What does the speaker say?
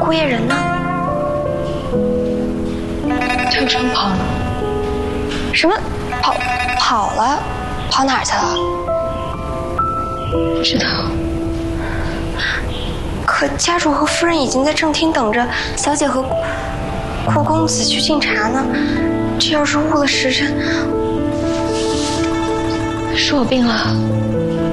顾夜人呢？ 跳绳跑了。 什么？跑了？跑哪儿去了？ 不知道。 可家主和夫人已经在正厅等着小姐和顾公子去敬茶呢。这要是误了时辰， 是我病了。